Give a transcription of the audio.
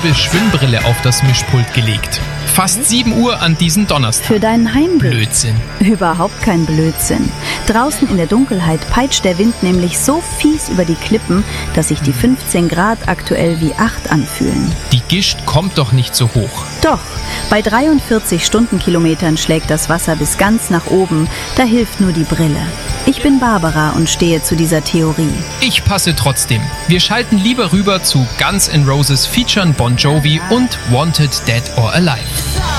gelbe Schwimmbrille auf das Mischpult gelegt. Fast 7 Uhr an diesem Donnerstag. Für deinen Heimweg? Blödsinn. Überhaupt kein Blödsinn. Draußen in der Dunkelheit peitscht der Wind nämlich so fies über die Klippen, dass sich die 15 Grad aktuell wie 8 anfühlen. Die Gischt kommt doch nicht so hoch. Doch, bei 43 Stundenkilometern schlägt das Wasser bis ganz nach oben. Da hilft nur die Brille. Ich bin Barbara und stehe zu dieser Theorie. Ich passe trotzdem. Wir schalten lieber rüber zu Guns N' Roses featuren Bon Jovi und Wanted Dead or Alive.